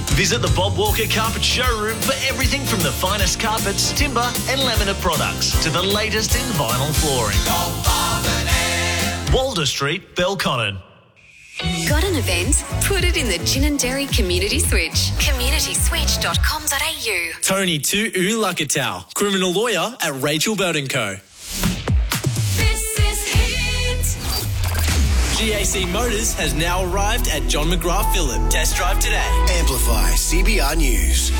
Visit the Bob Walker Carpet Showroom for everything from the finest carpets, timber and laminate products to the latest in vinyl flooring. Walder Street, Belconnen. Got an event? Put it in the Gin and Dairy Community Switch. communityswitch.com.au. Tony to Lakatau, criminal lawyer at Rachel Bird & Co. This is Hit. GAC Motors has now arrived at John McGrath Phillip. Test drive today. Amplify CBR News.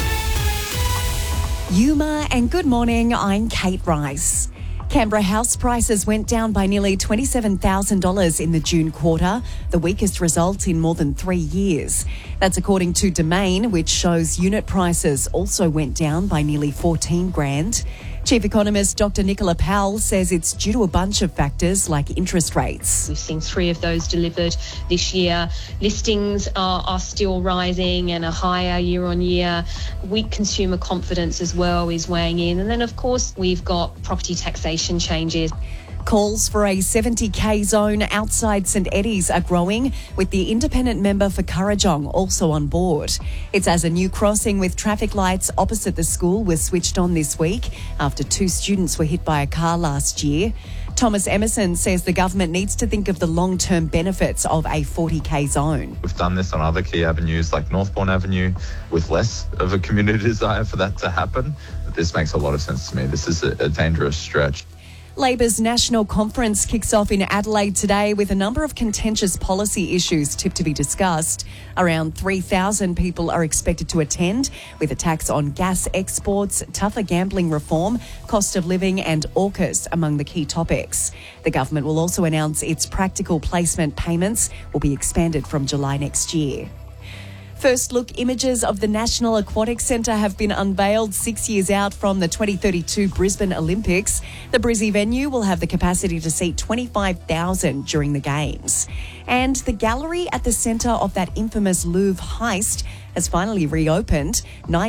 Yuma and good morning, I'm Kate Rice. Canberra house prices went down by nearly $27,000 in the June quarter, the weakest result in more than 3 years. That's according to Domain, which shows unit prices also went down by nearly $14,000. Chief Economist Dr. Nicola Powell says it's due to a bunch of factors like interest rates. We've seen 3 of those delivered this year. Listings are still rising and are higher year on year. Weak consumer confidence as well is weighing in. And then, of course, we've got property taxation changes. Calls for a 70k zone outside St Eddies are growing, with the independent member for Kurrajong also on board. It's as a new crossing with traffic lights opposite the school was switched on this week after 2 students were hit by a car last year. Thomas Emerson says the government needs to think of the long-term benefits of a 40k zone. We've done this on other key avenues like Northbourne Avenue with less of a community desire for that to happen. But this makes a lot of sense to me. This is a dangerous stretch. Labor's National Conference kicks off in Adelaide today with a number of contentious policy issues tipped to be discussed. Around 3,000 people are expected to attend, with a tax on gas exports, tougher gambling reform, cost of living and AUKUS among the key topics. The government will also announce its practical placement payments will be expanded from July next year. First look images of the National Aquatic Centre have been unveiled 6 years out from the 2032 Brisbane Olympics. The Brizzy venue will have the capacity to seat 25,000 during the Games. And the gallery at the centre of that infamous Louvre heist has finally reopened.